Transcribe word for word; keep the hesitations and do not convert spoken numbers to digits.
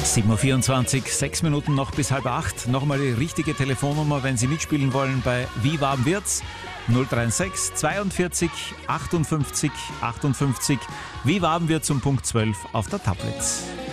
sieben Uhr vierundzwanzig, sechs Minuten noch bis halb acht. Nochmal die richtige Telefonnummer, wenn Sie mitspielen wollen bei Wie warm wird's? null drei sechs zweiundvierzig achtundfünfzig achtundfünfzig. Wie warm wird's um Punkt zwölf auf der Tablets?